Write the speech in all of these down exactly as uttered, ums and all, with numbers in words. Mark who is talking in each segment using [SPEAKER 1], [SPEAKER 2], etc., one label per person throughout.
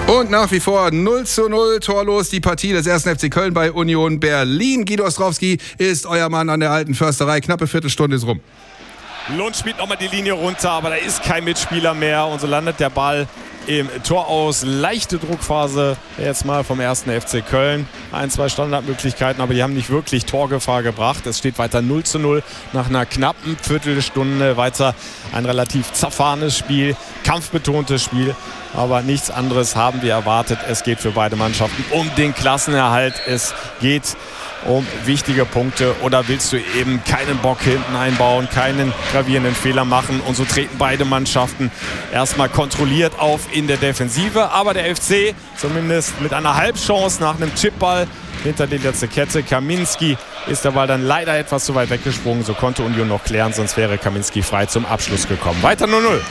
[SPEAKER 1] Und nach wie vor null zu null, torlos die Partie des ersten F C Köln bei Union Berlin. Guido Ostrowski ist euer Mann an der alten Försterei. Knappe Viertelstunde ist rum.
[SPEAKER 2] Lund spielt nochmal die Linie runter, aber da ist kein Mitspieler mehr. Und so landet der Ball im Tor aus. Leichte Druckphase jetzt mal vom ersten F C Köln. Ein, zwei Standardmöglichkeiten, aber die haben nicht wirklich Torgefahr gebracht. Es steht weiter null zu null nach einer knappen Viertelstunde. Weiter ein relativ zerfahrenes Spiel, kampfbetontes Spiel. Aber nichts anderes haben wir erwartet. Es geht für beide Mannschaften um den Klassenerhalt. Es geht um wichtige Punkte. Oder willst du eben keinen Bock hinten einbauen, keinen gravierenden Fehler machen? Und so treten beide Mannschaften erstmal kontrolliert auf in der Defensive. Aber der F C zumindest mit einer Halbchance nach einem Chipball hinter die letzte Kette. Kaminski ist der Ball dann leider etwas zu weit weggesprungen. So konnte Union noch klären, sonst wäre Kaminski frei zum Abschluss gekommen. Weiter null null.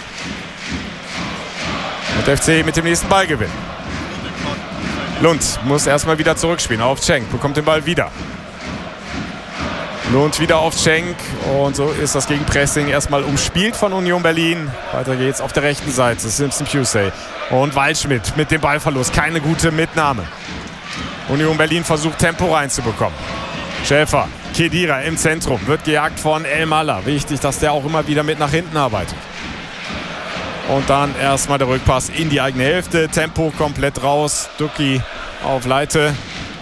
[SPEAKER 2] Und der F C mit dem nächsten Ballgewinn. Lund muss erstmal wieder zurückspielen auf Cenk, bekommt den Ball wieder. Lund wieder auf Cenk und so ist das Gegenpressing erstmal umspielt von Union Berlin. Weiter geht's auf der rechten Seite, Simpson Pusey und Waldschmidt mit dem Ballverlust. Keine gute Mitnahme. Union Berlin versucht Tempo reinzubekommen. Schäfer, Khedira im Zentrum, wird gejagt von El Malla. Wichtig, dass der auch immer wieder mit nach hinten arbeitet. Und dann erstmal der Rückpass in die eigene Hälfte. Tempo komplett raus. Ducky auf Leite.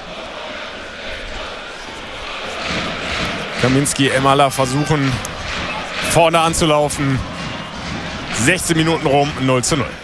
[SPEAKER 2] Kaminski, Emala versuchen vorne anzulaufen. sechzehn Minuten rum, null zu null.